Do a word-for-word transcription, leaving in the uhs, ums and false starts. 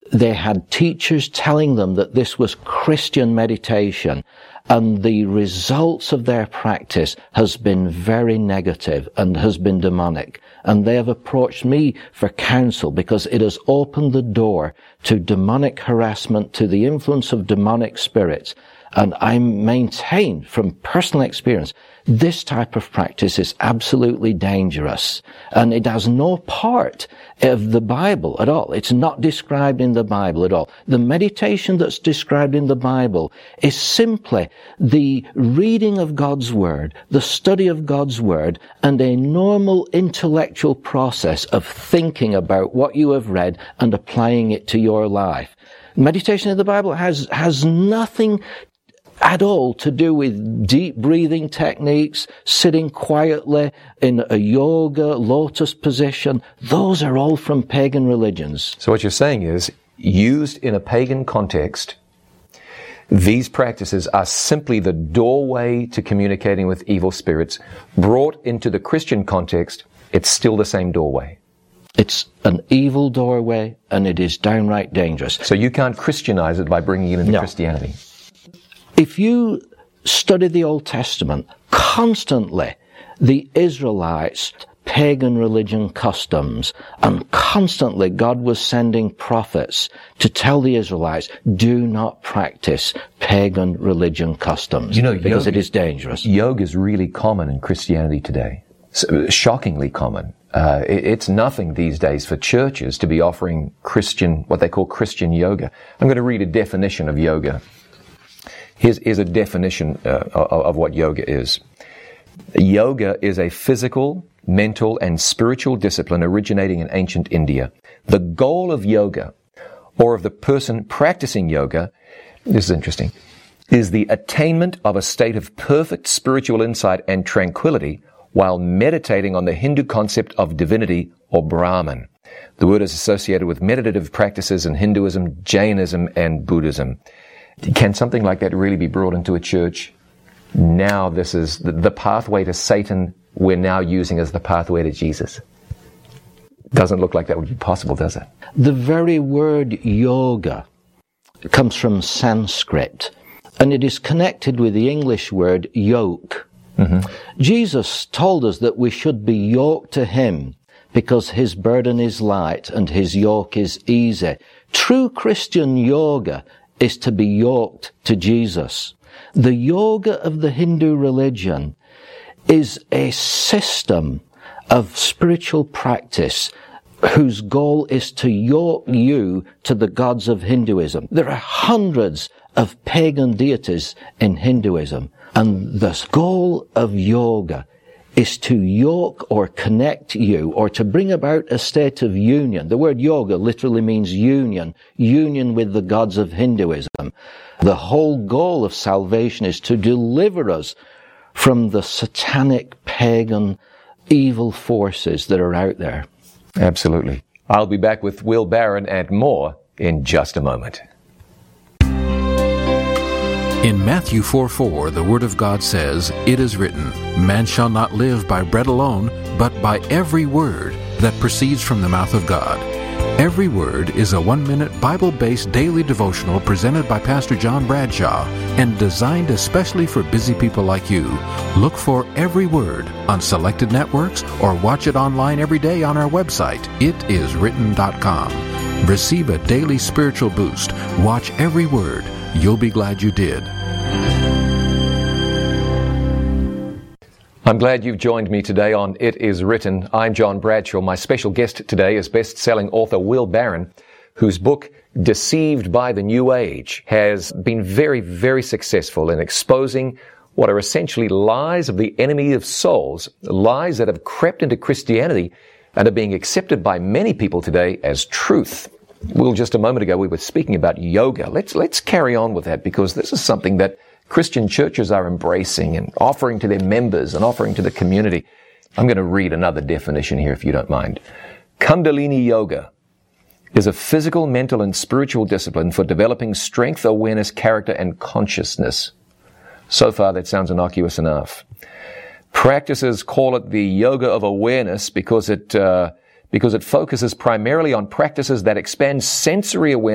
they had teachers telling them that this was Christian meditation, and the results of their practice has been very negative and has been demonic. And they have approached me for counsel because it has opened the door to demonic harassment, to the influence of demonic spirits. And I maintain from personal experience, this type of practice is absolutely dangerous. And it has no part of the Bible at all. It's not described in the Bible at all. The meditation that's described in the Bible is simply the reading of God's Word, the study of God's Word, and a normal intellectual process of thinking about what you have read and applying it to your life. Meditation in the Bible has, has nothing at all to do with deep breathing techniques, sitting quietly in a yoga, lotus position. Those are all from pagan religions. So what you're saying is, used in a pagan context, these practices are simply the doorway to communicating with evil spirits. Brought into the Christian context, it's still the same doorway. It's an evil doorway, and it is downright dangerous. So you can't Christianize it by bringing it into no. Christianity. If you study the Old Testament, constantly the Israelites, pagan religion customs, and constantly God was sending prophets to tell the Israelites, do not practice pagan religion customs, you know, because yoga, it is dangerous. Yoga is really common in Christianity today. So, shockingly common. Uh, it, it's nothing these days for churches to be offering Christian, what they call Christian yoga. I'm going to read a definition of yoga. Here's, here's a definition uh, of, of what yoga is. Yoga is a physical, mental, and spiritual discipline originating in ancient India. The goal of yoga, or of the person practicing yoga, this is interesting, is the attainment of a state of perfect spiritual insight and tranquility while meditating on the Hindu concept of divinity or Brahman. The word is associated with meditative practices in Hinduism, Jainism, and Buddhism. Can something like that really be brought into a church? Now this is the, the pathway to Satan we're now using as the pathway to Jesus. Doesn't look like that would be possible, does it? The very word yoga comes from Sanskrit, and it is connected with the English word yoke. Mm-hmm. Jesus told us that we should be yoked to Him because His burden is light and His yoke is easy. True Christian yoga is to be yoked to Jesus. The yoga of the Hindu religion is a system of spiritual practice whose goal is to yoke you to the gods of Hinduism. There are hundreds of pagan deities in Hinduism, and the goal of yoga is to yoke or connect you, or to bring about a state of union. The word yoga literally means union, union with the gods of Hinduism. The whole goal of salvation is to deliver us from the satanic, pagan, evil forces that are out there. Absolutely. I'll be back with Will Barron and more in just a moment. In Matthew four four, the Word of God says, "It is written, man shall not live by bread alone, but by every word that proceeds from the mouth of God." Every Word is a one-minute Bible-based daily devotional presented by Pastor John Bradshaw and designed especially for busy people like you. Look for Every Word on selected networks or watch it online every day on our website, it is written dot com. Receive a daily spiritual boost. Watch Every Word. You'll be glad you did. I'm glad you've joined me today on It Is Written. I'm John Bradshaw. My special guest today is best-selling author Will Barron, whose book, Deceived by the New Age, has been very, very successful in exposing what are essentially lies of the enemy of souls, lies that have crept into Christianity and are being accepted by many people today as truth. Well, just a moment ago we were speaking about yoga. Let's let's carry on with that, because this is something that Christian churches are embracing and offering to their members and offering to the community. I'm going to read another definition here, if you don't mind. Kundalini Yoga is a physical, mental, and spiritual discipline for developing strength, awareness, character, and consciousness. So far, that sounds innocuous enough. Practices call it the yoga of awareness because it uh, because it focuses primarily on practices that expand sensory awareness